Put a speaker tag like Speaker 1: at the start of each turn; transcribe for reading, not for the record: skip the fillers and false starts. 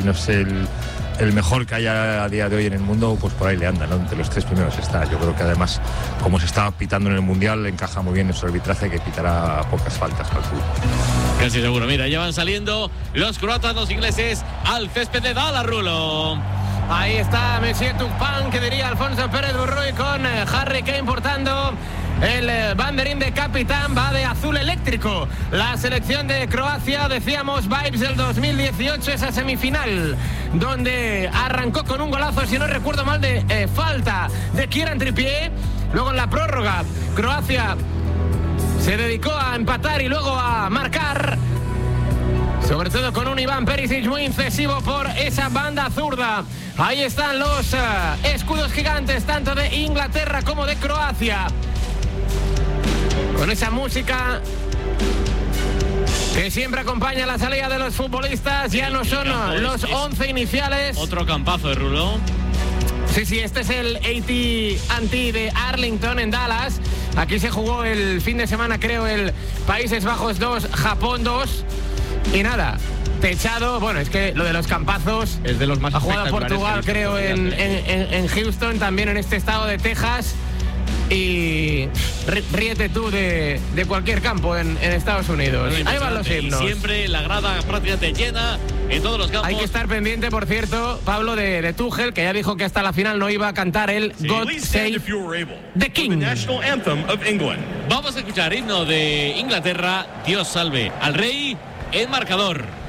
Speaker 1: si no es el mejor que haya a día de hoy en el mundo, pues por ahí le anda, ¿no? Entre los 3 primeros está. Yo creo que además, como se está pitando en el Mundial, encaja muy bien en su arbitraje, que pitará pocas faltas para el club.
Speaker 2: Casi seguro. Mira, ya van saliendo los croatas, los ingleses, al césped de Dallas, Rulo.
Speaker 3: Ahí está Monsieur Tupin, que diría Alfonso Pérez Burruy, con Harry Kane portando el banderín de capitán. Va de azul eléctrico la selección de Croacia. Decíamos vibes del 2018, esa semifinal donde arrancó con un golazo, si no recuerdo mal, de falta de Kieran Trippier. Luego en la prórroga Croacia se dedicó a empatar y luego a marcar, sobre todo con un Iván Perisic muy incisivo por esa banda zurda. Ahí están los escudos gigantes, tanto de Inglaterra como de Croacia, con esa música que siempre acompaña la salida de los futbolistas. Ya no son los 11 iniciales.
Speaker 2: Otro campazo de Rulo.
Speaker 3: Sí, este es el AT&T de Arlington, en Dallas. Aquí se jugó el fin de semana, creo, el Países Bajos 2, Japón 2. Y nada, techado. Bueno, es que lo de los campazos
Speaker 4: es de los más
Speaker 3: ha jugado Portugal, creo, en Houston, también en este estado de Texas. Y ríete tú de cualquier campo en Estados Unidos. Ahí van los himnos.
Speaker 2: Y siempre la grada prácticamente llena en todos los campos.
Speaker 3: Hay que estar pendiente, por cierto, Pablo, de Tuchel, que ya dijo que hasta la final no iba a cantar el God Save the King.
Speaker 2: Vamos a escuchar himno de Inglaterra, Dios salve al rey, el marcador.